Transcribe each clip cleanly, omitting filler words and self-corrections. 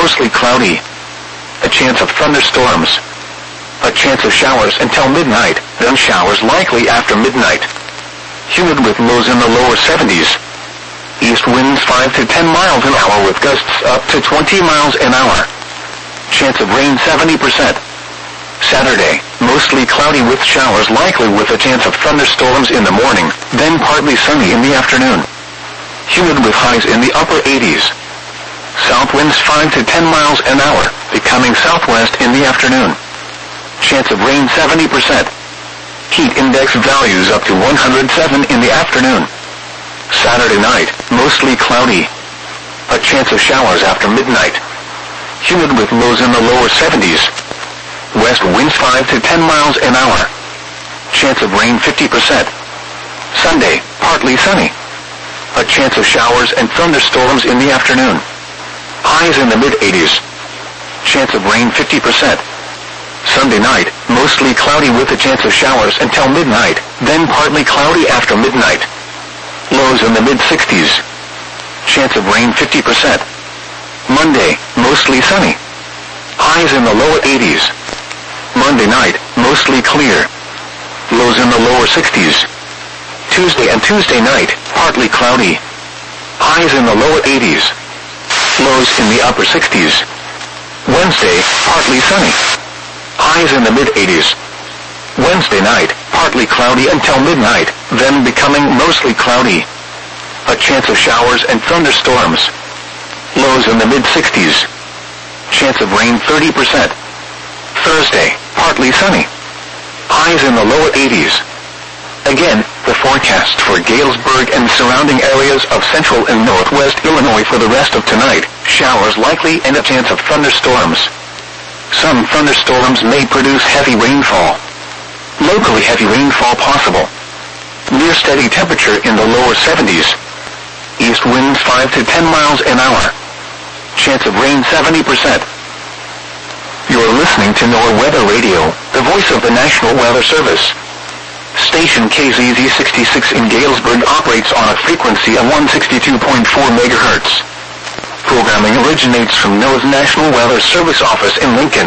mostly cloudy. A chance of thunderstorms. A chance of showers until midnight, then showers likely after midnight. Humid with lows in the lower 70s. East winds 5 to 10 miles an hour with gusts up to 20 miles an hour. Chance of rain 70%. Saturday, mostly cloudy with showers likely with a chance of thunderstorms in the morning, then partly sunny in the afternoon. Humid with highs in the upper 80s. South winds 5 to 10 miles an hour, becoming southwest in the afternoon. Chance of rain 70%. Heat index values up to 107 in the afternoon. Saturday night, mostly cloudy. A chance of showers after midnight. Humid with lows in the lower 70s. West winds 5 to 10 miles an hour. Chance of rain 50%. Sunday, partly sunny. A chance of showers and thunderstorms in the afternoon. Highs in the mid-80s. Chance of rain 50%. Sunday night, mostly cloudy with a chance of showers until midnight, then partly cloudy after midnight. Lows in the mid-60s. Chance of rain 50%. Monday, mostly sunny. Highs in the lower 80s. Monday night, mostly clear. Lows in the lower 60s. Tuesday and Tuesday night, partly cloudy. Highs in the lower 80s. Lows in the upper 60s. Wednesday, partly sunny. Highs in the mid-80s. Wednesday night, partly cloudy until midnight, then becoming mostly cloudy. A chance of showers and thunderstorms. Lows in the mid-60s. Chance of rain 30%. Thursday, partly sunny. Highs in the lower 80s. Again, the forecast for Galesburg and surrounding areas of central and northwest Illinois for the rest of tonight. Showers likely and a chance of thunderstorms. Some thunderstorms may produce heavy rainfall. Locally heavy rainfall possible. Near steady temperature in the lower 70s. East winds 5 to 10 miles an hour. Chance of rain 70%. You're listening to NOAA Weather Radio, the voice of the National Weather Service. Station KZZ66 in Galesburg operates on a frequency of 162.4 MHz. Programming originates from NOAA's National Weather Service office in Lincoln.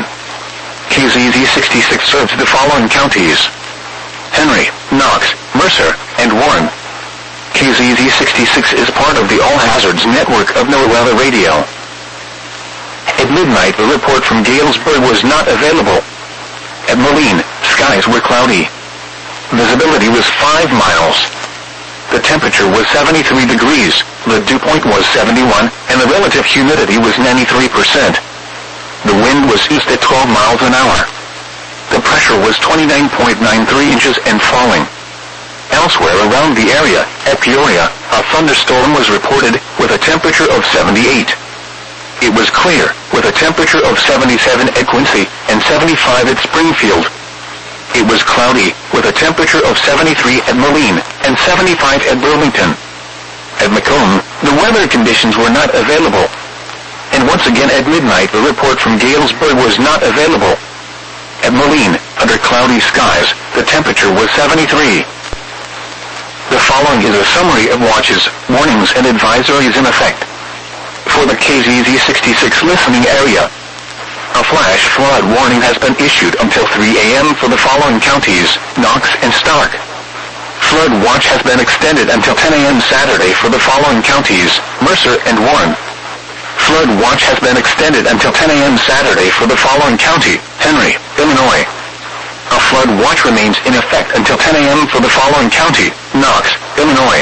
KZZ66 serves the following counties: Henry, Knox, Mercer, and Warren. KZZ66 is part of the All Hazards network of NOAA Weather Radio. At midnight, the report from Galesburg was not available. At Moline, skies were cloudy. Visibility was 5 miles. The temperature was 73 degrees, the dew point was 71, and the relative humidity was 93%. The wind was east at 12 miles an hour. The pressure was 29.93 inches and falling. Elsewhere around the area, at Peoria, a thunderstorm was reported with a temperature of 78. It was clear, with a temperature of 77 at Quincy and 75 at Springfield. It was cloudy, with a temperature of 73 at Moline and 75 at Burlington. At Macomb, the weather conditions were not available. And once again at midnight, the report from Galesburg was not available. At Moline, under cloudy skies, the temperature was 73. The following is a summary of watches, warnings, and advisories in effect. For the KZZ66 listening area, a flash flood warning has been issued until 3 a.m. for the following counties: Knox and Stark. Flood watch has been extended until 10 a.m. Saturday for the following counties: Mercer and Warren. Flood watch has been extended until 10 a.m. Saturday for the following county: Henry, Illinois. A flood watch remains in effect until 10 a.m. for the following county: Knox, Illinois.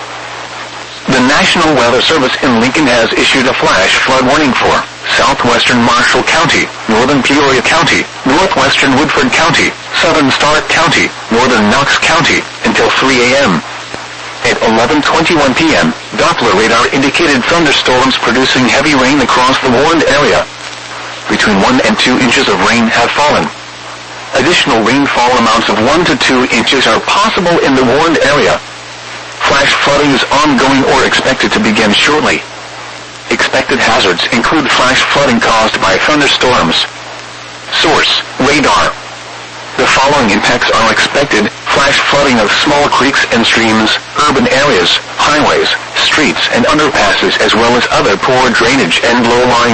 The National Weather Service in Lincoln has issued a flash flood warning for southwestern Marshall County, northern Peoria County, northwestern Woodford County, southern Stark County, northern Knox County, until 3 a.m. At 11:21 p.m., Doppler radar indicated thunderstorms producing heavy rain across the warned area. Between 1 and 2 inches of rain have fallen. Additional rainfall amounts of 1 to 2 inches are possible in the warned area. Flash flooding is ongoing or expected to begin shortly. Expected hazards include flash flooding caused by thunderstorms. Source: radar. The following impacts are expected: flash flooding of small creeks and streams, urban areas, highways, streets and underpasses, as well as other poor drainage and low-lying